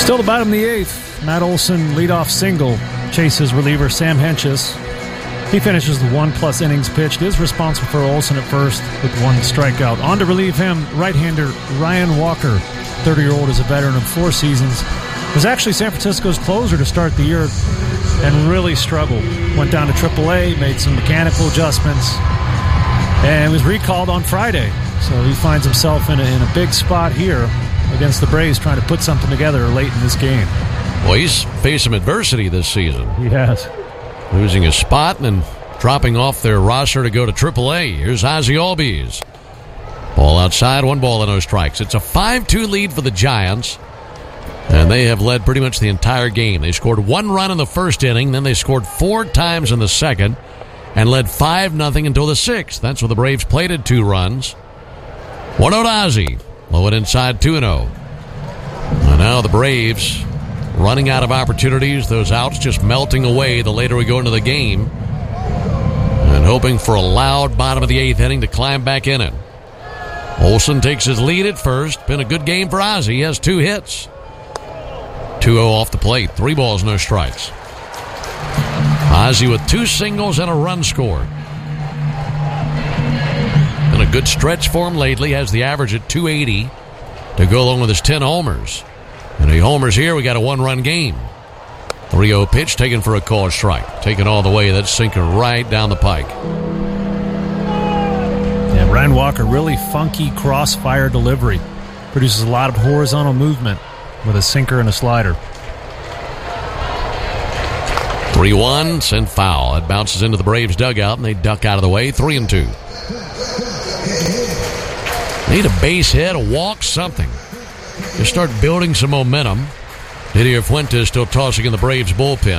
Still the bottom of the eighth. Matt Olson leadoff single chases reliever Sam Hentges. He finishes the 1+ innings pitched. Is responsible for Olson at first with 1 strikeout. On to relieve him, right-hander Ryan Walker. 30-year-old is a veteran of 4 seasons. Was actually San Francisco's closer to start the year and really struggled. Went down to AAA, made some mechanical adjustments, and was recalled on Friday. So he finds himself in a big spot here against the Braves, trying to put something together late in this game. Well, he's faced some adversity this season. He has. Losing his spot and then dropping off their roster to go to AAA. Here's Ozzie Albies. Ball outside, 1 ball and no strikes. It's a 5-2 lead for the Giants, and they have led pretty much the entire game. They scored 1 run in the first inning, then they scored 4 times in the second, and led 5-0 until the 6th. That's when the Braves plated 2 runs. 1-0 to Ozzie. Low and inside, 2-0. And now the Braves running out of opportunities. Those outs just melting away the later we go into the game. And hoping for a loud bottom of the 8th inning to climb back in it. Olson takes his lead at first. Been a good game for Ozzie. He has 2 hits. 2-0 off the plate. 3 balls, no strikes. Ozzie with 2 singles and a run scored. Been a good stretch for him lately. Has the average at 280 to go along with his 10 homers. And he homers here, we got a 1-run game. 3-0 pitch taken for a called strike. Taken all the way, that sinker right down the pike. Yeah, Ryan Walker, really funky crossfire delivery. Produces a lot of horizontal movement with a sinker and a slider. 3-1, sent foul. It bounces into the Braves dugout, and they duck out of the way. 3-2. Need a base hit, a walk, something. Just start building some momentum. Didier Fuentes still tossing in the Braves bullpen.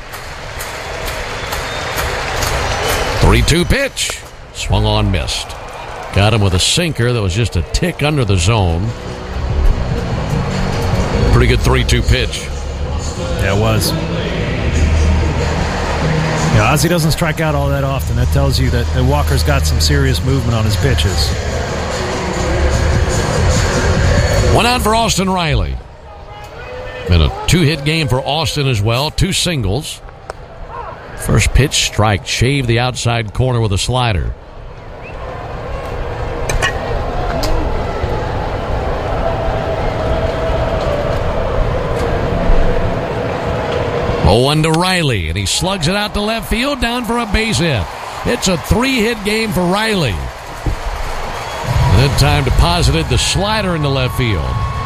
3-2 pitch. Swung on, missed. Got him with a sinker that was just a tick under the zone. Pretty good 3-2 pitch. Yeah, it was. Yeah, Ozzie doesn't strike out all that often. That tells you that Walker's got some serious movement on his pitches. 1 out for Austin Riley. Been a 2-hit game for Austin as well. 2 singles. First pitch, strike. Shaved the outside corner with a slider. Oh, 1 to Riley, and he slugs it out to left field, down for a base hit. It's a 3-hit game for Riley. That time deposited the slider into left field.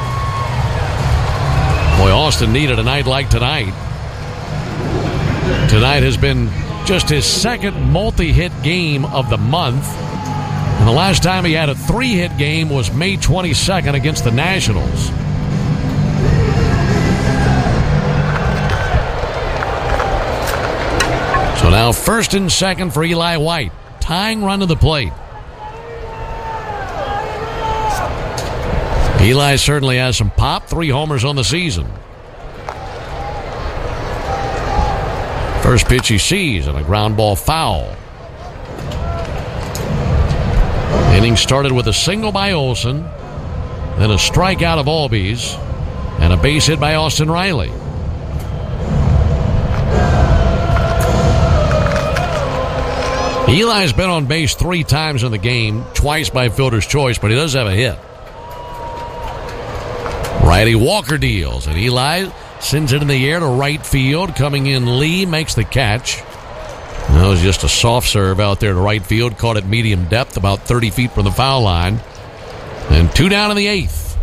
Boy, Austin needed a night like tonight. Tonight has been just his 2nd multi-hit game of the month. And the last time he had a 3-hit game was May 22nd against the Nationals. So now 1st and 2nd for Eli White. Tying run to the plate. Eli certainly has some pop. 3 homers on the season. First pitch he sees, and a ground ball foul. Inning started with a single by Olson, then a strikeout of Albies, and a base hit by Austin Riley. Eli's been on base 3 times in the game, twice by fielder's choice, but he does have a hit. Righty Walker deals, and Eli sends it in the air to right field. Coming in, Lee makes the catch. That was just a soft serve out there to right field. Caught at medium depth, about 30 feet from the foul line. And 2 down in the 8th.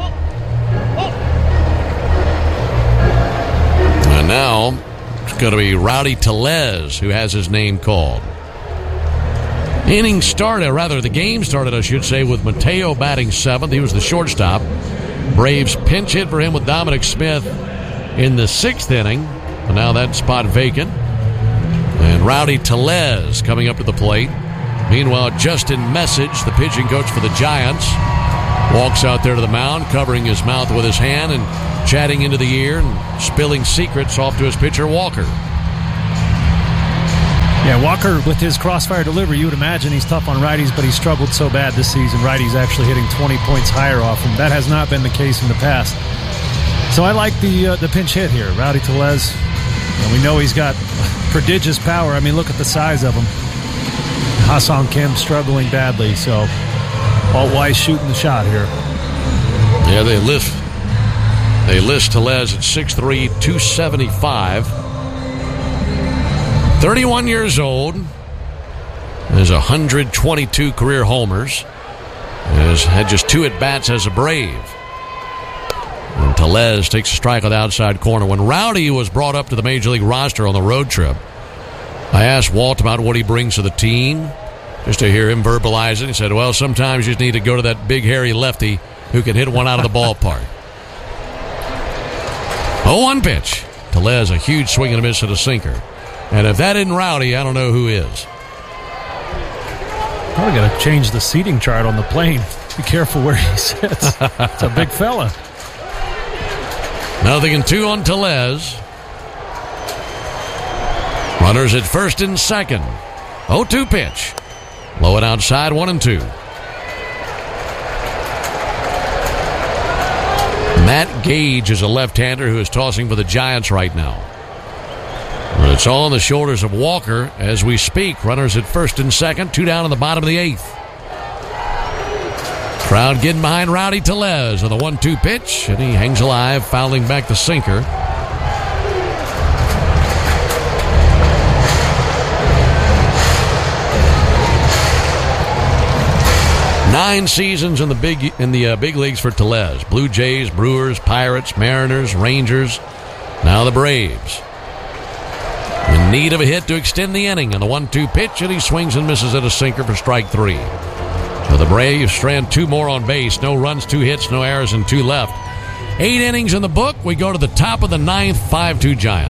And now it's going to be Rowdy Tellez who has his name called. Inning started, rather the game started, I should say, with Mateo batting 7th. He was the shortstop. Braves pinch hit for him with Dominic Smith in the 6th inning. And now that spot vacant. And Rowdy Tellez coming up to the plate. Meanwhile, Justin Message, the pitching coach for the Giants, walks out there to the mound, covering his mouth with his hand and chatting into the ear and spilling secrets off to his pitcher, Walker. Yeah, Walker, with his crossfire delivery, you would imagine he's tough on righties, but he struggled so bad this season. Righties actually hitting 20 points higher off him. That has not been the case in the past. So I like the pinch hit here, Rowdy Tellez. And we know he's got prodigious power. I mean, look at the size of him. Ha-Seong Kim struggling badly, so Walt Weiss shooting the shot here. Yeah, they list Tellez at 6'3", 275. 31 years old. Has 122 career homers. Has had just 2 at-bats as a Brave. And Tellez takes a strike on the outside corner. When Rowdy was brought up to the Major League roster on the road trip, I asked Walt about what he brings to the team, just to hear him verbalize it. He said, well, sometimes you just need to go to that big, hairy lefty who can hit one out of the ballpark. 0-1 pitch. Tellez, a huge swing and a miss at a sinker. And if that isn't Rowdy, I don't know who is. Probably got to change the seating chart on the plane. Be careful where he sits. It's a big fella. 0-2 on Tellez. Runners at first and second. 0-2 pitch. Low and outside, 1-2. Matt Gage is a left-hander who is tossing for the Giants right now. But it's all on the shoulders of Walker as we speak. Runners at first and second, 2 down in the bottom of the 8th. Crowd getting behind Rowdy Tellez on the 1-2 pitch, and he hangs alive, fouling back the sinker. Nine seasons in the big leagues for Tellez. Blue Jays, Brewers, Pirates, Mariners, Rangers, now the Braves. In need of a hit to extend the inning on the 1-2 pitch, and he swings and misses at a sinker for strike 3. So the Braves strand 2 more on base. No runs, 2 hits, no errors, and 2 left. 8 innings in the book. We go to the top of the 9th, 5-2 Giants.